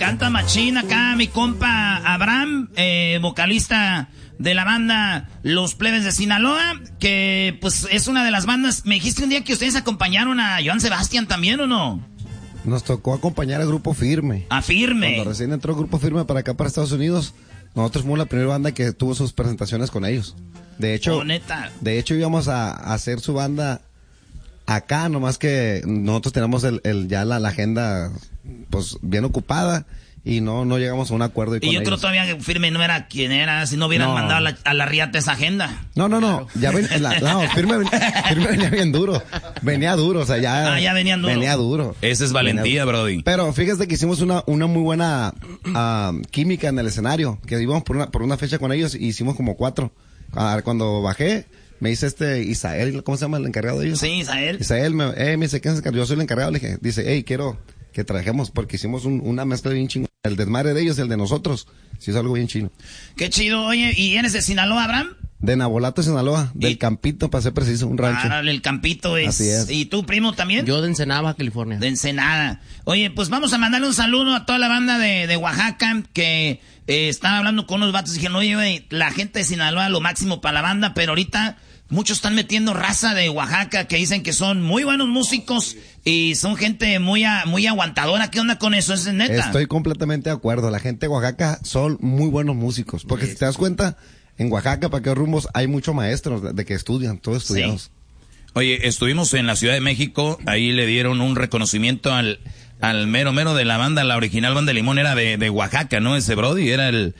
Canta machín acá mi compa Abraham, vocalista de la banda Los Plebes de Sinaloa, que pues es una de las bandas. Me dijiste un día que ustedes acompañaron a Joan Sebastián también, ¿o no? Nos tocó acompañar al Grupo Firme. A Firme. Cuando recién entró el Grupo Firme para acá, para Estados Unidos, nosotros fuimos la primera banda que tuvo sus presentaciones con ellos. De hecho, neta. De hecho íbamos a hacer su banda acá, nomás que nosotros tenemos ya la agenda pues bien ocupada y no llegamos a un acuerdo. Y yo creo todavía que Firme no era quien era, si no hubieran mandado a la riata esa agenda. No. Ya Firme venía bien duro. Venía duro, o sea, ya venían duro. Venía duro. Esa es valentía, brody. Pero fíjate que hicimos una muy buena química en el escenario, que íbamos por una fecha con ellos y hicimos como 4. Cuando bajé, me dice Isael, ¿cómo se llama el encargado de ellos? Sí, Isael. Isael me dice, ¿quién es el encargado? Yo soy el encargado. Le dije, dice, hey, quiero que trabajemos porque hicimos una mezcla bien chingona. El desmadre de ellos y el de nosotros, sí es algo bien chino. Qué chido. Oye, ¿y eres de Sinaloa, Abraham? De Nabolato, Sinaloa, del Campito, para ser preciso, un rancho. El Campito es. Así es. ¿Y tú, primo, también? Yo de Ensenada, California. De Ensenada. Oye, pues vamos a mandarle un saludo a toda la banda de Oaxaca que estaba hablando con unos vatos y dijeron, oye, güey, la gente de Sinaloa lo máximo para la banda, pero ahorita muchos están metiendo raza de Oaxaca que dicen que son muy buenos músicos y son gente muy aguantadora. ¿Qué onda con eso? ¿Es neta? Estoy completamente de acuerdo. La gente de Oaxaca son muy buenos músicos. Porque si te das cuenta, en Oaxaca, para qué rumbos, hay muchos maestros de que estudian, todos estudiados. Sí. Oye, estuvimos en la Ciudad de México, ahí le dieron un reconocimiento al mero de la banda, la original banda de Limón era de Oaxaca, ¿no? Ese brody era el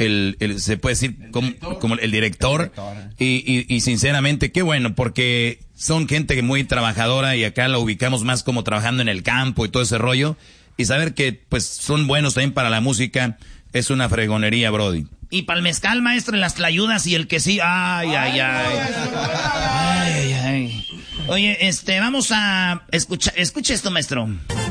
se puede decir como el director. Y sinceramente, qué bueno, porque son gente muy trabajadora y acá la ubicamos más como trabajando en el campo y todo ese rollo. Y saber que, pues, son buenos también para la música es una fregonería, brody. Y para el mezcal, maestro, las tlayudas y el que sí. Ay. Oye, vamos a escucha esto, maestro.